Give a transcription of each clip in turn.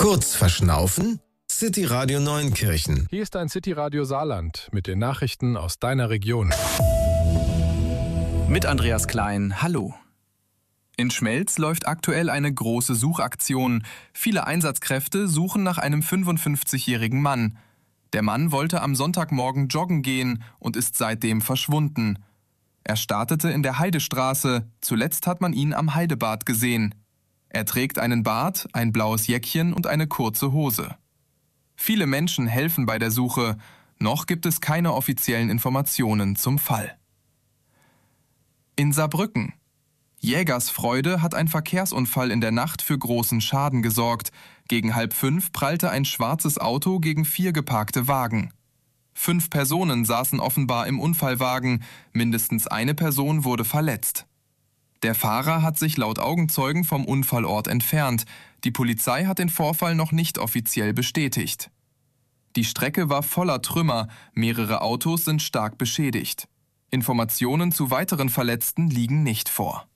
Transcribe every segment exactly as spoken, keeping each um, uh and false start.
Kurz verschnaufen? City Radio Neunkirchen. Hier ist dein City Radio Saarland mit den Nachrichten aus deiner Region. Mit Andreas Klein, hallo. In Schmelz läuft aktuell eine große Suchaktion. Viele Einsatzkräfte suchen nach einem fünfundfünfzigjährigen Mann. Der Mann wollte am Sonntagmorgen joggen gehen und ist seitdem verschwunden. Er startete in der Heidestraße, zuletzt hat man ihn am Heidebad gesehen. Er trägt einen Bart, ein blaues Jäckchen und eine kurze Hose. Viele Menschen helfen bei der Suche, noch gibt es keine offiziellen Informationen zum Fall. In Saarbrücken. Jägersfreude hat ein Verkehrsunfall in der Nacht für großen Schaden gesorgt. Gegen halb fünf prallte ein schwarzes Auto gegen vier geparkte Wagen. Fünf Personen saßen offenbar im Unfallwagen, mindestens eine Person wurde verletzt. Der Fahrer hat sich laut Augenzeugen vom Unfallort entfernt. Die Polizei hat den Vorfall noch nicht offiziell bestätigt. Die Strecke war voller Trümmer, mehrere Autos sind stark beschädigt. Informationen zu weiteren Verletzten liegen nicht vor.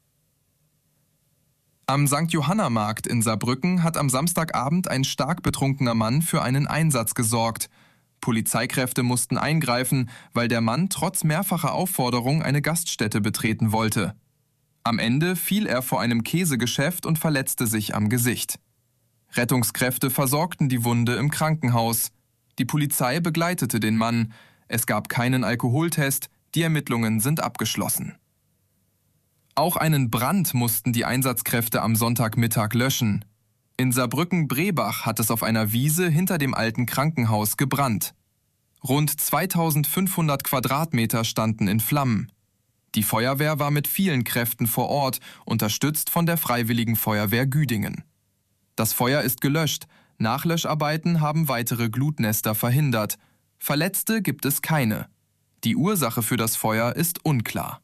Am Sankt Johanna-Markt in Saarbrücken hat am Samstagabend ein stark betrunkener Mann für einen Einsatz gesorgt. Polizeikräfte mussten eingreifen, weil der Mann trotz mehrfacher Aufforderung eine Gaststätte betreten wollte. Am Ende fiel er vor einem Käsegeschäft und verletzte sich am Gesicht. Rettungskräfte versorgten die Wunde im Krankenhaus. Die Polizei begleitete den Mann. Es gab keinen Alkoholtest, die Ermittlungen sind abgeschlossen. Auch einen Brand mussten die Einsatzkräfte am Sonntagmittag löschen. In Saarbrücken-Brebach hat es auf einer Wiese hinter dem alten Krankenhaus gebrannt. Rund zweitausendfünfhundert Quadratmeter standen in Flammen. Die Feuerwehr war mit vielen Kräften vor Ort, unterstützt von der Freiwilligen Feuerwehr Güdingen. Das Feuer ist gelöscht, Nachlöscharbeiten haben weitere Glutnester verhindert. Verletzte gibt es keine. Die Ursache für das Feuer ist unklar.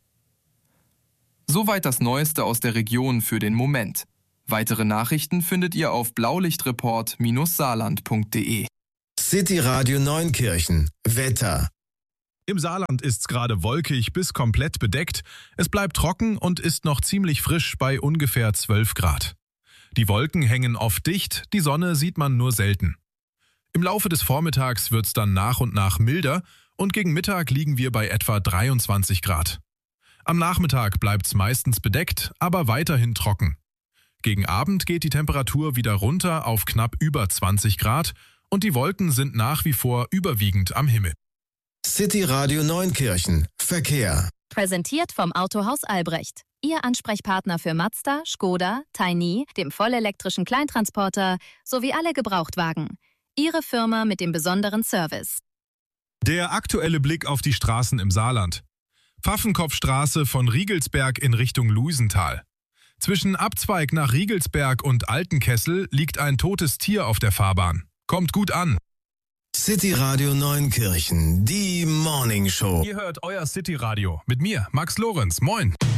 Soweit das Neueste aus der Region für den Moment. Weitere Nachrichten findet ihr auf blaulichtreport saarland punkt de. City Radio Neunkirchen. Wetter. Im Saarland ist's gerade wolkig bis komplett bedeckt. Es bleibt trocken und ist noch ziemlich frisch bei ungefähr zwölf Grad. Die Wolken hängen oft dicht, die Sonne sieht man nur selten. Im Laufe des Vormittags wird's dann nach und nach milder und gegen Mittag liegen wir bei etwa dreiundzwanzig Grad. Am Nachmittag bleibt's meistens bedeckt, aber weiterhin trocken. Gegen Abend geht die Temperatur wieder runter auf knapp über zwanzig Grad und die Wolken sind nach wie vor überwiegend am Himmel. City Radio Neunkirchen. Verkehr. Präsentiert vom Autohaus Albrecht. Ihr Ansprechpartner für Mazda, Skoda, Tiny, dem vollelektrischen Kleintransporter sowie alle Gebrauchtwagen. Ihre Firma mit dem besonderen Service. Der aktuelle Blick auf die Straßen im Saarland. Pfaffenkopfstraße von Riegelsberg in Richtung Luisenthal. Zwischen Abzweig nach Riegelsberg und Altenkessel liegt ein totes Tier auf der Fahrbahn. Kommt gut an. City Radio Neunkirchen, die Morning Show. Ihr hört euer City Radio mit mir, Max Lorenz. Moin.